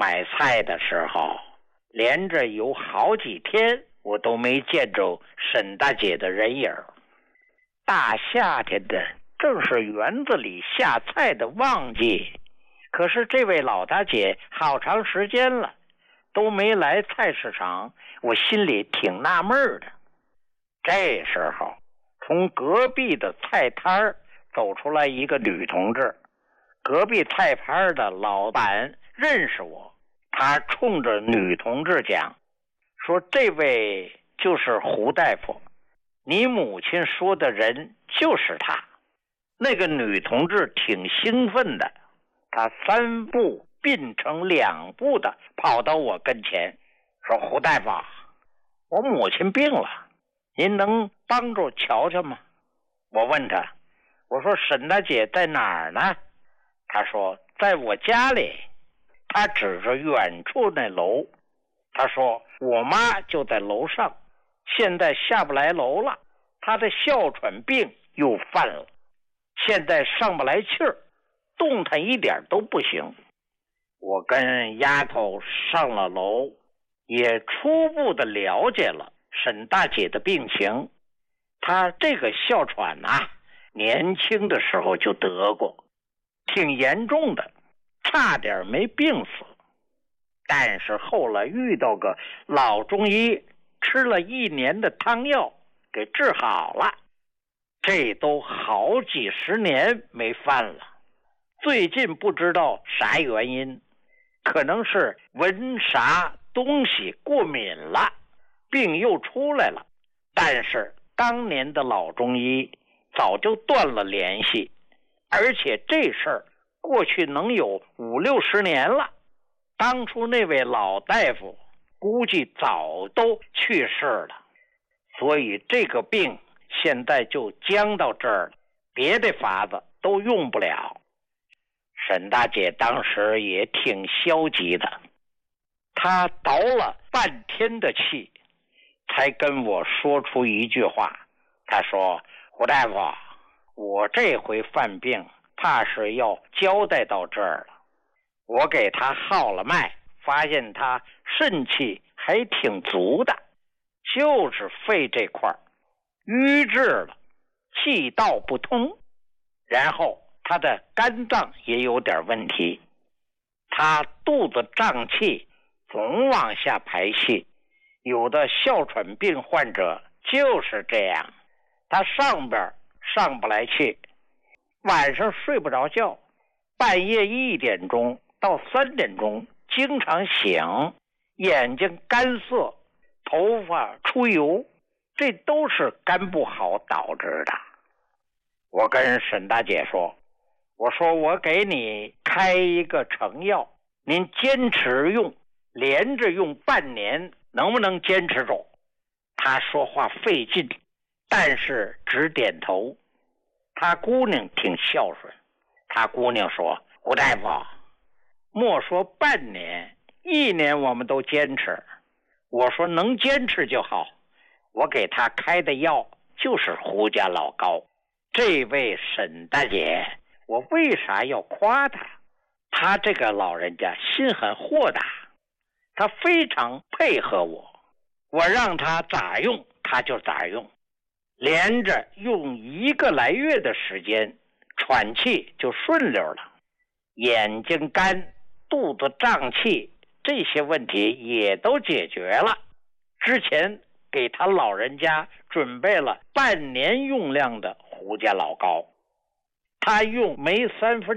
买菜的时候，连着有好几天我都没见着沈大姐的人影。大夏天的，正是园子里下菜的旺季，可是这位老大姐好长时间了都没来菜市场，我心里挺纳闷的。这时候从隔壁的菜摊走出来一个女同志，隔壁菜摊的老板认识我，他冲着女同志讲说，这位就是胡大夫，你母亲说的人就是他。那个女同志挺兴奋的，她3步并成2步的跑到我跟前，说胡大夫，我母亲病了，您能帮助瞧瞧吗？我问他，我说沈大姐在哪儿呢？他说在我家里。他指着远处那楼，他说我妈就在楼上，现在下不来楼了，她的哮喘病又犯了，现在上不来气儿，动弹一点都不行。我跟丫头上了楼，也初步的了解了沈大姐的病情。她这个哮喘年轻的时候就得过，挺严重的，差点没病死。但是后来遇到个老中医，吃了1年的汤药给治好了，这都好几10年没犯了。最近不知道啥原因，可能是闻啥东西过敏了，病又出来了。但是当年的老中医早就断了联系，而且这事儿过去能有50-60年了，当初那位老大夫估计早都去世了，所以这个病现在就僵到这儿了，别的法子都用不了。沈大姐当时也挺消极的，她倒了半天的气，才跟我说出一句话。她说，胡大夫，我这回犯病怕是要交代到这儿了。我给他号了脉，发现他肾气还挺足的，就是肺这块瘀滞了，气道不通，然后他的肝脏也有点问题，他肚子胀气，总往下排气。有的哮喘病患者就是这样，他上边上不来气，晚上睡不着觉，半夜1点钟到3点钟经常醒，眼睛干涩，头发出油，这都是肝不好导致的。我跟沈大姐说，我说我给你开一个成药，您坚持用，连着用半年，能不能坚持住？她说话费劲，但是只点头。她姑娘挺孝顺，她姑娘说，胡大夫，莫说半年，1年我们都坚持。我说能坚持就好。我给他开的药就是胡家老膏。这位沈大姐，我为啥要夸她？她这个老人家心很豁达，她非常配合我，我让她咋用她就咋用，连着用1个来月的时间，喘气就顺溜了，眼睛干，肚子胀气，这些问题也都解决了。之前给他老人家准备了半年用量的胡家老膏，他用没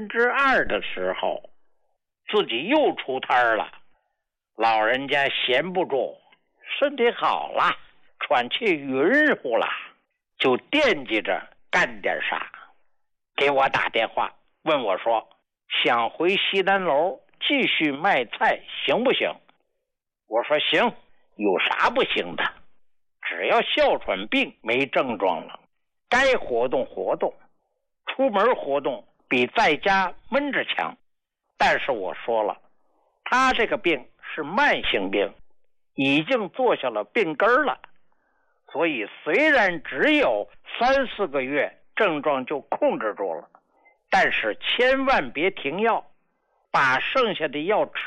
2/3的时候，自己又出摊了。老人家闲不住，身体好了，喘气匀乎了，就惦记着干点啥，给我打电话问我说，想回西南楼继续卖菜行不行？我说行，有啥不行的？只要哮喘病没症状了，该活动活动，出门活动比在家闷着强。但是我说了，他这个病是慢性病，已经做下了病根了，所以虽然只有3-4个月症状就控制住了，但是千万别停药，把剩下的药吃